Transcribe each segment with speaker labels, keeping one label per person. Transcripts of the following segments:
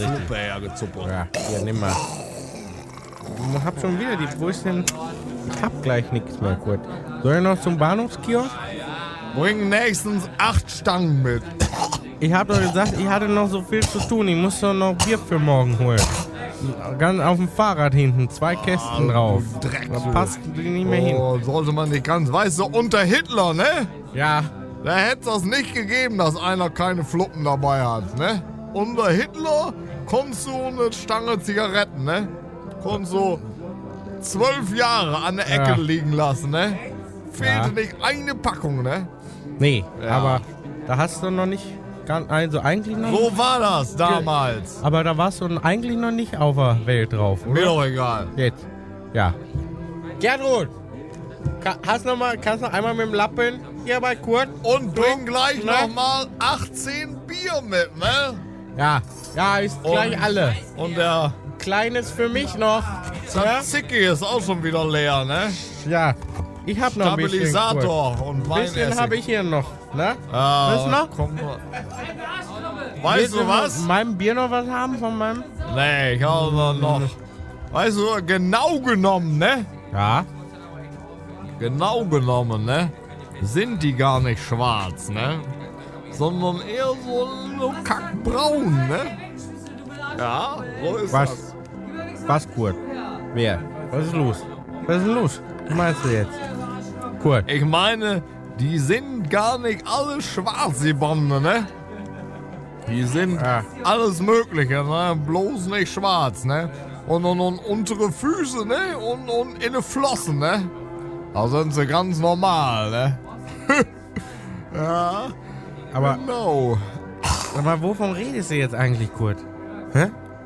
Speaker 1: richtig.
Speaker 2: Super hergezuppert.
Speaker 1: Ja, hier, nimm mal. Ich hab schon wieder wo ist denn... Ich hab gleich nichts mehr, Kurt. Soll ich noch zum Bahnhofskiosk?
Speaker 2: Bring nächstens 8 Stangen mit.
Speaker 1: Ich hab doch gesagt, ich hatte noch so viel zu tun. Ich muss doch noch Bier für morgen holen. Ganz auf dem Fahrrad hinten, 2 Kästen drauf.
Speaker 2: Dreck.
Speaker 1: Da passt die nicht mehr hin.
Speaker 2: Oh, sollte man nicht ganz... Weißt du, unter Hitler, ne?
Speaker 1: Ja,
Speaker 2: Da hätte es das nicht gegeben, dass einer keine Fluppen dabei hat, ne? Unter Hitler konntest du eine Stange Zigaretten, ne? Konntest du 12 Jahre an der Ecke liegen lassen, ne? Fehlte nicht eine Packung, ne?
Speaker 1: nee,
Speaker 2: Ja.
Speaker 1: aber da hast du noch nicht... Also eigentlich noch...
Speaker 2: So war das damals.
Speaker 1: Aber da warst du eigentlich noch nicht auf der Welt drauf,
Speaker 2: Mir
Speaker 1: oder?
Speaker 2: doch egal.
Speaker 1: Jetzt. Ja. Gertrud! Kannst du noch einmal mit dem Lappen hier bei Kurt?
Speaker 2: Und bring gleich
Speaker 1: Ne?
Speaker 2: nochmal 18 Bier mit, ne?
Speaker 1: Ja, ist gleich alle.
Speaker 2: Und der
Speaker 1: Kleines für mich noch. Ja?
Speaker 2: Tzatziki ist auch schon wieder leer, ne?
Speaker 1: Ja. Ich hab noch ein bisschen.
Speaker 2: Stabilisator und
Speaker 1: Ein bisschen habe
Speaker 2: Weinessig.
Speaker 1: ich hier noch. Ne?
Speaker 2: Ah,
Speaker 1: Willst du noch?
Speaker 2: komm mal. Weißt du was?
Speaker 1: Von meinem Bier noch was haben? Von meinem?
Speaker 2: Nee, ich habe noch. Weißt du, genau genommen, ne?
Speaker 1: Ja.
Speaker 2: Genau genommen, ne? Sind die gar nicht schwarz, ne? Sondern eher so kackbraun, ne? Ja, so ist
Speaker 1: Was?
Speaker 2: das.
Speaker 1: Was, Kurt? Wer? Was ist los? Was ist denn los? Was meinst du jetzt? Kurt.
Speaker 2: Ich meine, die sind gar nicht alle schwarz, die Bande, ne? Die sind alles Mögliche, ne? Bloß nicht schwarz, ne? Und untere Füße, ne? Und in den Flossen, ne? Da sind sie ganz normal, ne? Ja,
Speaker 1: Aber,
Speaker 2: genau.
Speaker 1: aber wovon redest du jetzt eigentlich, Kurt? Hä?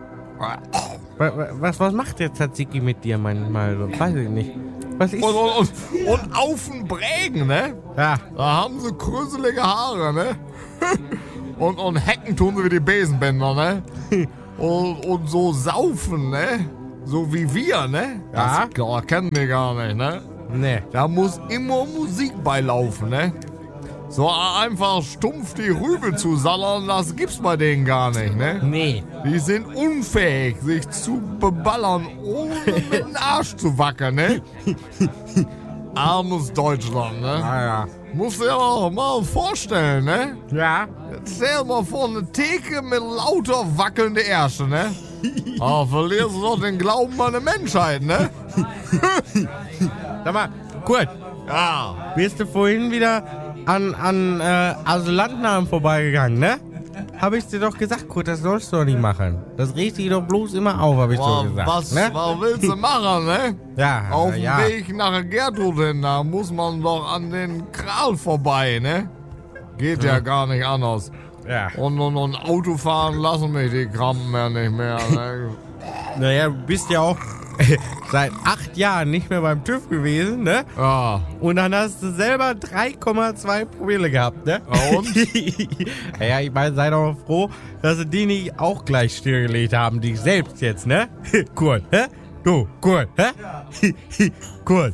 Speaker 1: Was macht der Tzatziki mit dir manchmal? So? Weiß ich nicht. Was ist?
Speaker 2: Und auf den Brägen, ne?
Speaker 1: Ja.
Speaker 2: Da haben sie krüselige Haare, ne? und Hecken tun sie wie die Besenbänder, ne? und so saufen, ne? So wie wir, ne?
Speaker 1: Ja.
Speaker 2: Das kennen wir gar nicht, ne?
Speaker 1: Nee.
Speaker 2: Da muss immer Musik beilaufen, ne? So einfach stumpf die Rübe zu sallern, das gibt's bei denen gar nicht, ne?
Speaker 1: Nee.
Speaker 2: Die sind unfähig, sich zu beballern, ohne mit dem Arsch zu wackeln, ne? Armes Deutschland, ne?
Speaker 1: Ja.
Speaker 2: Musst du dir auch mal vorstellen, ne?
Speaker 1: Ja.
Speaker 2: Stell dir mal vor, eine Theke mit lauter wackelnde Ärsche, ne? Ah, verlierst du doch den Glauben an die Menschheit, ne?
Speaker 1: Sag mal, Kurt,
Speaker 2: Ja.
Speaker 1: bist du vorhin wieder an Asylantenheim vorbeigegangen, ne? Habe ich dir doch gesagt, Kurt, das sollst du doch nicht machen. Das regt dich doch bloß immer auf, habe ich
Speaker 2: Boah,
Speaker 1: dir gesagt.
Speaker 2: was
Speaker 1: ne?
Speaker 2: willst du machen, ne?
Speaker 1: Ja,
Speaker 2: Auf dem
Speaker 1: ja.
Speaker 2: Weg nach Gertrud hin, da muss man doch an den Kral vorbei, ne? Geht ja gar nicht anders.
Speaker 1: Ja.
Speaker 2: Und Autofahren lassen mich die Krampen ja nicht mehr, ne?
Speaker 1: Naja, du bist ja auch seit 8 Jahren nicht mehr beim TÜV gewesen, ne?
Speaker 2: Ja.
Speaker 1: Und dann hast du selber 3,2 Promille gehabt, ne?
Speaker 2: Und?
Speaker 1: Ja, ich meine, sei doch froh, dass sie die nicht auch gleich stillgelegt haben, dich selbst jetzt, ne? Kurt, hä? Du, Kurt, hä? Kurt.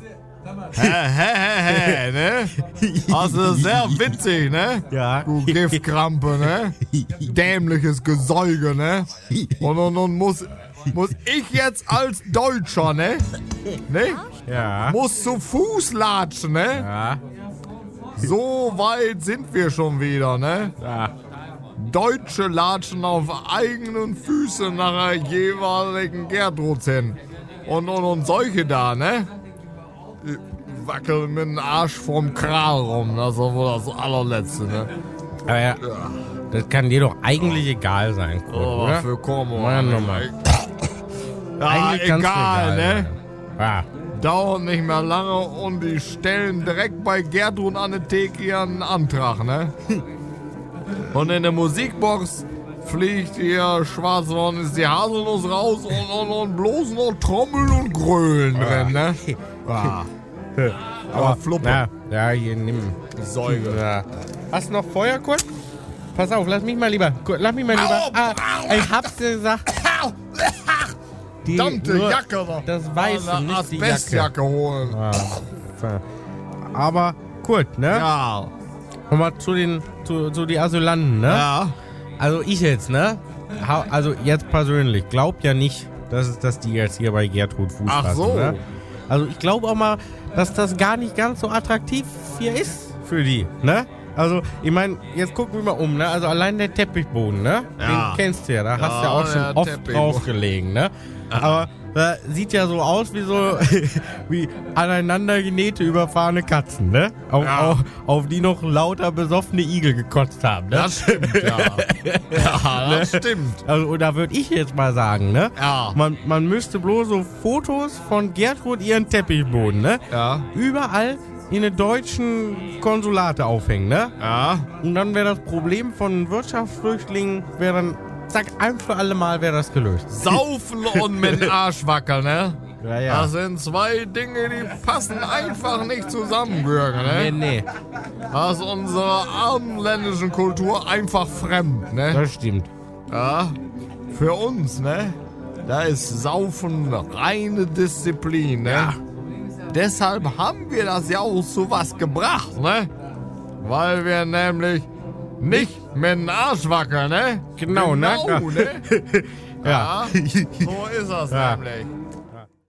Speaker 2: Hä, ne? Also sehr witzig, ne?
Speaker 1: Ja.
Speaker 2: Du Giftkrampe, ne? Dämliches Gesäuge, ne? Und muss ich jetzt als Deutscher, ne?
Speaker 1: Ja.
Speaker 2: Muss zu Fuß latschen, ne?
Speaker 1: Ja.
Speaker 2: So weit sind wir schon wieder, ne?
Speaker 1: Ja.
Speaker 2: Deutsche latschen auf eigenen Füßen nach der jeweiligen Gertrud hin. Und solche da, ne? Die wackeln mit dem Arsch vom Kral rum. Das ist doch wohl das allerletzte, ne?
Speaker 1: Aber ja, das kann dir doch eigentlich egal sein, Kurt,
Speaker 2: Oh,
Speaker 1: oder?
Speaker 2: für Kormo.
Speaker 1: Mann, nochmal.
Speaker 2: Ja,
Speaker 1: Eigentlich kann's dir
Speaker 2: egal, ne?
Speaker 1: sein. Ja.
Speaker 2: Dauert nicht mehr lange und die stellen direkt bei Gertrud an der Theke ihren Antrag, ne? Und in der Musikbox fliegt hier Schwarzwald, ist die Haselnuss raus und bloß noch Trommeln und Grölen drin, ne? Ja. Aber Fluppe.
Speaker 1: Ja, hier, nimm.
Speaker 2: Säuge.
Speaker 1: Ja. Hast du noch Feuer, Kurt? Pass auf, lass mich mal lieber. Kurt, lass mich mal lieber. Ich hab's dir gesagt. Die
Speaker 2: Verdammte
Speaker 1: nur
Speaker 2: Jacke da.
Speaker 1: Das Weiße,
Speaker 2: Eine
Speaker 1: nicht die Jacke.
Speaker 2: Asbestjacke holen.
Speaker 1: Ja. Aber Kurt, ne?
Speaker 2: Ja.
Speaker 1: Nochmal zu den Asylanten, ne?
Speaker 2: Ja.
Speaker 1: Also ich jetzt, ne? also jetzt persönlich, glaub ja nicht, dass die jetzt hier bei Gertrud Fuß
Speaker 2: Ach
Speaker 1: fassen,
Speaker 2: so.
Speaker 1: ne? Also ich glaube auch mal, dass das gar nicht ganz so attraktiv hier ist für die, ne? Also, ich meine, jetzt gucken wir mal um, ne? Also allein der Teppichboden, ne?
Speaker 2: Ja.
Speaker 1: Den kennst du ja, da hast du ja auch
Speaker 2: der
Speaker 1: schon oft
Speaker 2: Teppichboden.
Speaker 1: drauf gelegen, ne? Aber sieht ja so aus wie so wie aneinander genähte, überfahrene Katzen, ne? Auf die noch lauter besoffene Igel gekotzt haben, ne?
Speaker 2: Das stimmt, ja. Ja, das stimmt.
Speaker 1: Also, da würde ich jetzt mal sagen, ne?
Speaker 2: Ja.
Speaker 1: Man müsste bloß so Fotos von Gertrud ihren Teppichboden, ne?
Speaker 2: Ja.
Speaker 1: Überall in den deutschen Konsulate aufhängen, ne?
Speaker 2: Ja.
Speaker 1: Und dann wäre das Problem von Wirtschaftsflüchtlingen, wäre dann, zack, ein für alle Mal wäre das gelöst.
Speaker 2: Saufen und mit dem Arsch wackeln, ne?
Speaker 1: Ja.
Speaker 2: Das sind zwei Dinge, die passen einfach nicht zusammen, Bürger, ne?
Speaker 1: Nee.
Speaker 2: Das ist unserer abendländischen Kultur einfach fremd, ne?
Speaker 1: Das stimmt.
Speaker 2: Ja, für uns, ne? Da ist Saufen reine Disziplin, ne?
Speaker 1: Ja.
Speaker 2: Deshalb haben wir das ja auch zu was gebracht, ne? Weil wir nämlich nicht mit dem Arsch wackeln, ne?
Speaker 1: Genau, ne?
Speaker 2: ne?
Speaker 1: Ja.
Speaker 2: Ja, so ist das
Speaker 1: Ja.
Speaker 2: nämlich.